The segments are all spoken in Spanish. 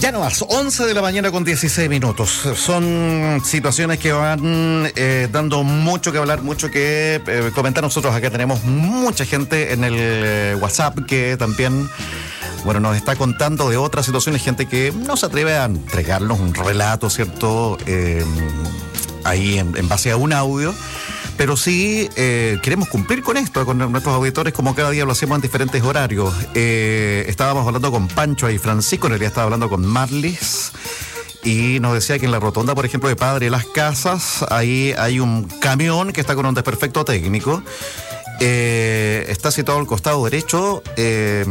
Ya no más, 11 de la mañana con 16 minutos. Son situaciones que van dando mucho que hablar, mucho que comentar. Nosotros acá tenemos mucha gente en el WhatsApp que también, bueno, nos está contando de otras situaciones, gente que no se atreve a entregarnos un relato, ¿cierto? Ahí en base a un audio. Pero sí queremos cumplir con esto, con nuestros auditores, como cada día lo hacemos en diferentes horarios. Estábamos hablando con Pancho y Francisco, en realidad estaba hablando con Marlis, y nos decía que en la rotonda, por ejemplo, de Padre Las Casas, ahí hay un camión que está con un desperfecto técnico. Está situado al costado derecho de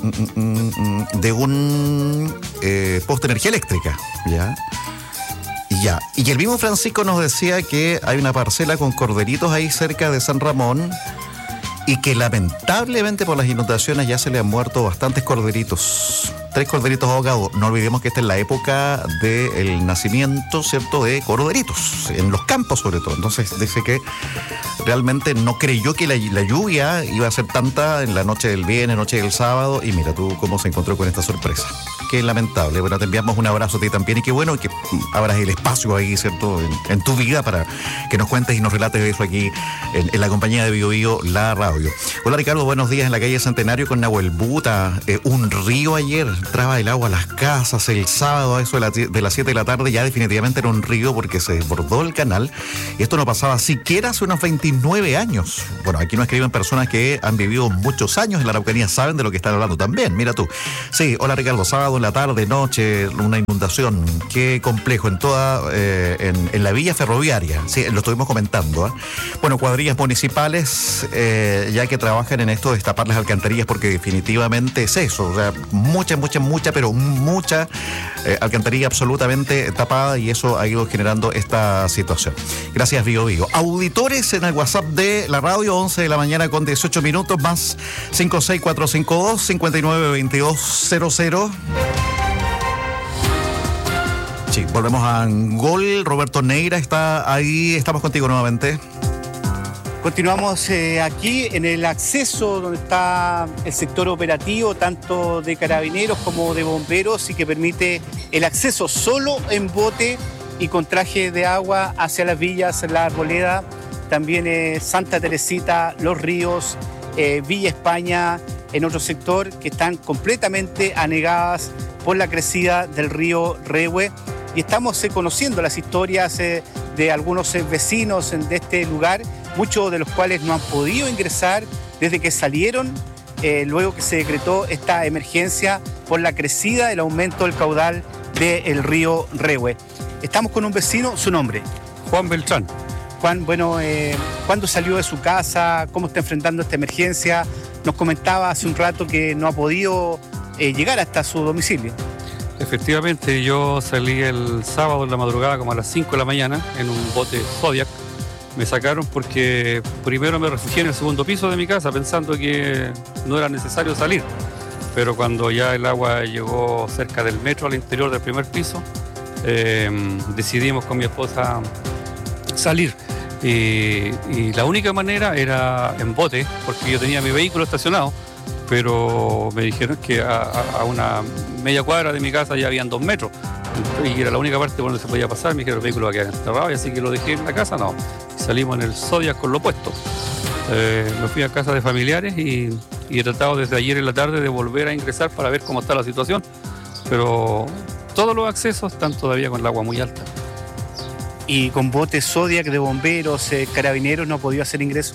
un poste de energía eléctrica, ¿ya? Ya, y el mismo Francisco nos decía que hay una parcela con corderitos ahí cerca de San Ramón y que lamentablemente por las inundaciones ya se le han muerto bastantes corderitos. 3 corderitos ahogados. No olvidemos que esta es la época del nacimiento, ¿cierto?, de corderitos, en los campos sobre todo. Entonces dice que realmente no creyó que la lluvia iba a ser tanta en la noche del viernes, noche del sábado, y mira tú cómo se encontró con esta sorpresa. Qué lamentable. Bueno, te enviamos un abrazo a ti también, y qué bueno que abras el espacio ahí, ¿cierto?, en tu vida para que nos cuentes y nos relates eso aquí en la compañía de Bio Bio, la radio. Hola Ricardo, buenos días. En la calle Centenario con Nahuel Buta, un río ayer, entraba el agua a las casas. El sábado a eso de las 7 de la tarde ya definitivamente era un río porque se desbordó el canal, y esto no pasaba siquiera hace unos 29 años. Bueno, aquí nos escriben personas que han vivido muchos años en la Araucanía, saben de lo que están hablando también. Mira tú. Sí, hola Ricardo, sábado en la tarde, noche, una inundación, qué complejo en toda, en la vía ferroviaria, sí, lo estuvimos comentando, ¿eh? Bueno, cuadrillas municipales, ya que trabajan en esto de destapar las alcantarillas, porque definitivamente es eso, o sea, mucha alcantarilla absolutamente tapada, y eso ha ido generando esta situación. Gracias, Bio Bio. Auditores en el WhatsApp de la radio, 11 de la mañana con 18 minutos, más 56452-592200. Sí, volvemos a Angol. Roberto Neira está ahí, estamos contigo nuevamente. Continuamos aquí en el acceso donde está el sector operativo, tanto de carabineros como de bomberos, y que permite el acceso solo en bote y con traje de agua hacia las villas, La Arboleda, también Santa Teresita, Los Ríos, Villa España, en otro sector, que están completamente anegadas por la crecida del río Rehue. Y estamos conociendo las historias de algunos vecinos de este lugar, muchos de los cuales no han podido ingresar desde que salieron, luego que se decretó esta emergencia por la crecida del aumento del caudal del río Rehue. Estamos con un vecino, su nombre. Juan Beltrán. Juan, bueno, ¿cuándo salió de su casa? ¿Cómo está enfrentando esta emergencia? Nos comentaba hace un rato que no ha podido llegar hasta su domicilio. Efectivamente, yo salí el sábado en la madrugada como a las 5 de la mañana en un bote Zodiac. Me sacaron porque primero me refugié en el segundo piso de mi casa pensando que no era necesario salir. Pero cuando ya el agua llegó cerca del metro al interior del primer piso, decidimos con mi esposa salir. Y la única manera era en bote, porque yo tenía mi vehículo estacionado, pero me dijeron que a una media cuadra de mi casa ya habían 2 metros, y era la única parte por donde se podía pasar. Me dijeron, el vehículo va a quedar enterrado, y así que lo dejé en la casa. No, salimos en el Zodiac con lo puesto. Me fui a casa de familiares y he tratado desde ayer en la tarde de volver a ingresar para ver cómo está la situación, pero todos los accesos están todavía con el agua muy alta. Y con botes Zodiac de bomberos, carabineros, no ha podido hacer ingreso.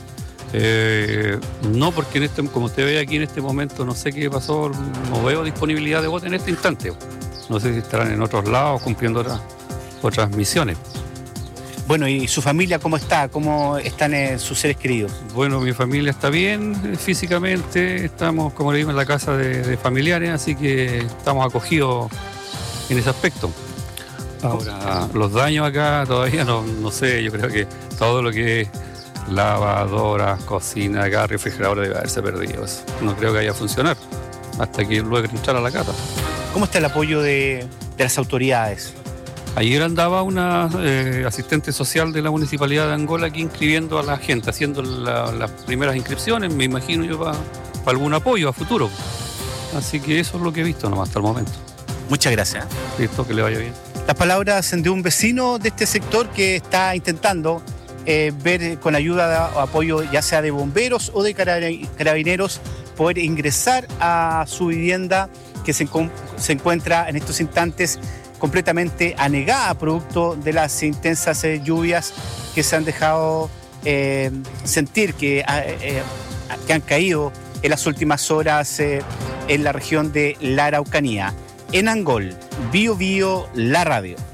No, porque como usted ve aquí en este momento, no sé qué pasó, no veo disponibilidad de bote en este instante. No sé si estarán en otros lados cumpliendo otras misiones. Bueno, ¿y su familia cómo está? ¿Cómo están sus seres queridos? Bueno, mi familia está bien físicamente, estamos, como le digo, en la casa de familiares, así que estamos acogidos en ese aspecto. Ahora, los daños acá todavía no sé, yo creo que todo lo que es lavadoras, cocina, gas, refrigerador debe haberse perdido. No creo que vaya a funcionar hasta que logre entrar a la casa. ¿Cómo está el apoyo de las autoridades? Ayer andaba una asistente social de la Municipalidad de Angola aquí inscribiendo a la gente, haciendo las primeras inscripciones, me imagino yo, para algún apoyo a futuro. Así que eso es lo que he visto nomás hasta el momento. Muchas gracias. Listo, que le vaya bien. Las palabras de un vecino de este sector que está intentando ver con ayuda o apoyo ya sea de bomberos o de carabineros poder ingresar a su vivienda que se encuentra en estos instantes completamente anegada producto de las intensas lluvias que se han dejado sentir que han caído en las últimas horas en la región de la Araucanía. En Angol, Bio Bio, la radio.